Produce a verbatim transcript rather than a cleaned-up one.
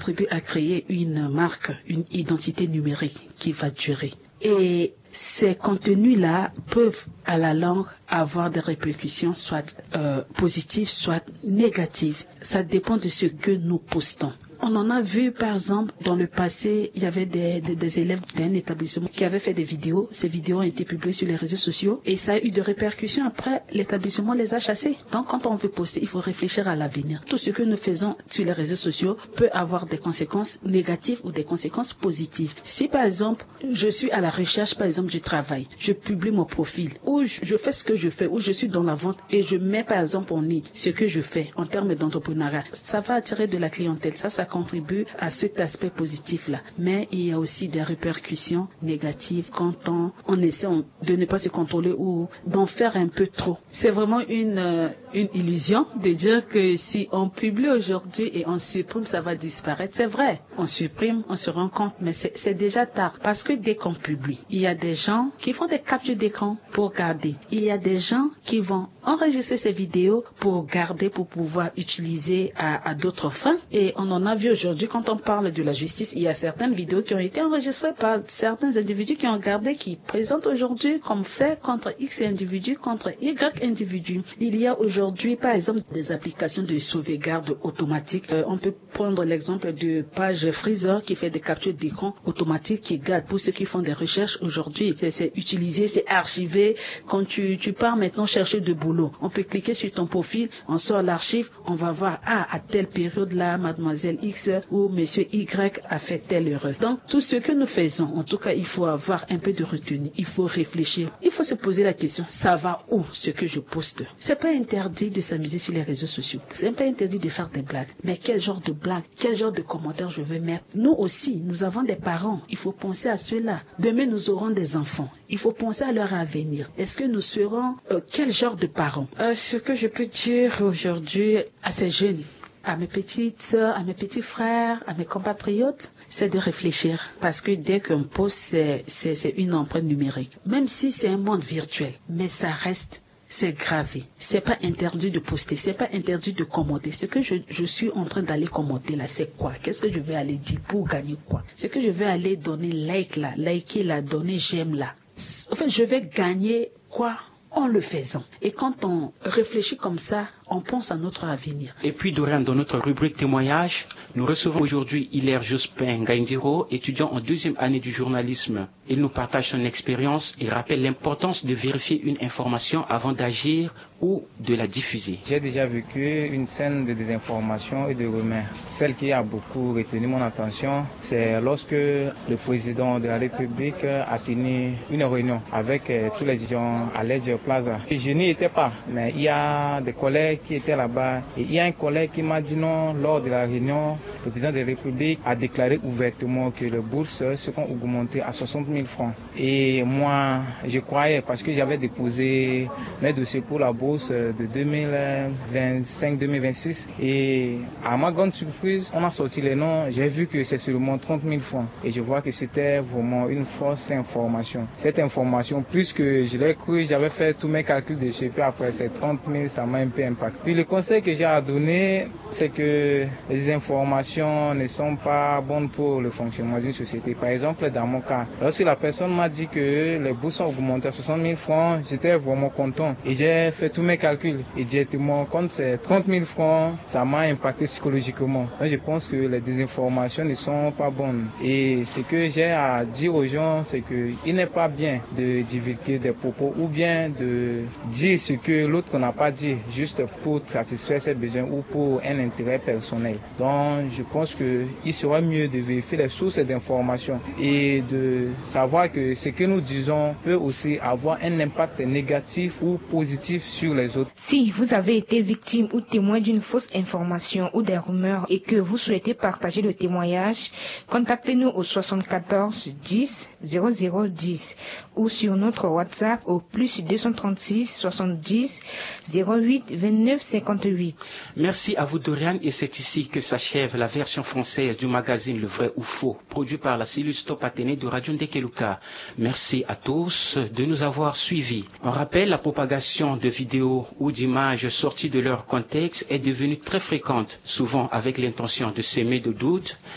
contribue à créer une marque, une identité numérique qui va durer. Et ces contenus-là peuvent, à la longue, avoir des répercussions soit euh, positives, soit négatives. Ça dépend de ce que nous postons. On en a vu, par exemple, dans le passé, il y avait des, des, des élèves d'un établissement qui avaient fait des vidéos. Ces vidéos ont été publiées sur les réseaux sociaux et ça a eu des répercussions. Après, l'établissement les a chassés. Donc, quand on veut poster, il faut réfléchir à l'avenir. Tout ce que nous faisons sur les réseaux sociaux peut avoir des conséquences négatives ou des conséquences positives. Si, par exemple, je suis à la recherche, par exemple, du travail, je publie mon profil, ou je, je fais ce que je fais, ou je suis dans la vente et je mets, par exemple, en ligne ce que je fais en termes d'entrepreneuriat, ça va attirer de la clientèle. Ça, ça contribue à cet aspect positif-là. Mais il y a aussi des répercussions négatives quand on, on essaie de ne pas se contrôler ou d'en faire un peu trop. C'est vraiment une, euh, une illusion de dire que si on publie aujourd'hui et on supprime, ça va disparaître. C'est vrai, on supprime, on se rend compte, mais c'est, c'est déjà tard. Parce que dès qu'on publie, il y a des gens qui font des captures d'écran pour garder. Il y a des gens qui vont enregistrer ces vidéos pour garder, pour pouvoir utiliser à, à d'autres fins. Et on en a vu aujourd'hui, quand on parle de la justice, il y a certaines vidéos qui ont été enregistrées par certains individus qui ont gardé, qui présentent aujourd'hui comme fait contre X individus, contre Y individus. Il y a aujourd'hui, par exemple, des applications de sauvegarde automatique. Euh, on peut prendre l'exemple de Page Freezer qui fait des captures d'écran automatiques qui garde pour ceux qui font des recherches aujourd'hui. C'est utilisé, c'est archivé. Quand tu, tu pars maintenant chercher de boulot, on peut cliquer sur ton profil, on sort l'archive, on va voir, ah, à telle période-là, mademoiselle X ou monsieur Y a fait telle erreur. Donc, tout ce que nous faisons, en tout cas, il faut avoir un peu de retenue. Il faut réfléchir. Il faut se poser la question, ça va où ce que je poste? C'est pas interdit de s'amuser sur les réseaux sociaux. C'est pas interdit de faire des blagues. Mais quel genre de blagues, quel genre de commentaires je vais mettre? Nous aussi, nous avons des parents. Il faut penser à cela. Demain, nous aurons des enfants. Il faut penser à leur avenir. Est-ce que nous serons euh, quel genre de parents? euh, Ce que je peux dire aujourd'hui à ces jeunes, à mes petites sœurs, à mes petits frères, à mes compatriotes, c'est de réfléchir. Parce que dès qu'on poste, c'est, c'est, c'est une empreinte numérique. Même si c'est un monde virtuel, mais ça reste, c'est gravé. C'est pas interdit de poster, c'est pas interdit de commenter. Ce que je, je suis en train d'aller commenter là, c'est quoi? Qu'est-ce que je vais aller dire pour gagner quoi? Ce que je vais aller donner like là, liker là, donner j'aime là. En fait, je vais gagner quoi? En le faisant. Et quand on réfléchit comme ça, on pense à notre avenir. Et puis, Dorian, dans notre rubrique témoignage, nous recevons aujourd'hui Hilaire Jospin Gaindiro, étudiant en deuxième année du journalisme. Il nous partage son expérience et rappelle l'importance de vérifier une information avant d'agir ou de la diffuser. J'ai déjà vécu une scène de désinformation et de rumeurs. Celle qui a beaucoup retenu mon attention, c'est lorsque le président de la République a tenu une réunion avec tous les étudiants à l'Edge Plaza. Je n'y étais pas, mais il y a des collègues qui étaient là-bas. Et il y a un collègue qui m'a dit non, lors de la réunion, le président de la République a déclaré ouvertement que les bourses seront augmentées à soixante mille francs. Et moi, je croyais parce que j'avais déposé mes dossiers pour la bourse de deux mille vingt-cinq deux mille vingt-six. Et à ma grande surprise, on a sorti les noms. J'ai vu que c'est seulement trente mille francs. Et je vois que c'était vraiment une fausse information. Cette information, plus que je l'ai cru, j'avais fait tous mes calculs dessus. Puis après, ces trente mille, ça m'a un peu impacté. Puis le conseil que j'ai à donner, c'est que les informations ne sont pas bonnes pour le fonctionnement d'une société. Par exemple, dans mon cas, lorsque la personne m'a dit que les bourses ont augmenté à soixante mille francs, j'étais vraiment content. Et j'ai fait tous mes calculs. Et directement, quand c'est trente mille francs, ça m'a impacté psychologiquement. Donc, je pense que les désinformations ne sont pas bonnes. Et ce que j'ai à dire aux gens, c'est qu'il n'est pas bien de divulguer des propos ou bien de dire ce que l'autre n'a pas dit, juste pour satisfaire ses besoins ou pour un intérêt personnel. Donc, je pense qu'il serait mieux de vérifier les sources d'informations et de savoir que ce que nous disons peut aussi avoir un impact négatif ou positif sur les autres. Si vous avez été victime ou témoin d'une fausse information ou des rumeurs et que vous souhaitez partager le témoignage, contactez-nous au soixante-quatorze dix zéro zéro dix ou sur notre WhatsApp au plus deux cent trente-six soixante-dix zéro huit vingt-neuf cinquante-huit. Merci à vous, Dorian, et c'est ici que s'achève la version française du magazine Le Vrai ou Faux, produit par la cellule Stop Athénée de Radio Ndekeluka. Merci à tous de nous avoir suivis. On rappelle, la propagation de vidéos ou d'images sorties de leur contexte est devenue très fréquente, souvent avec l'intention de semer de doutes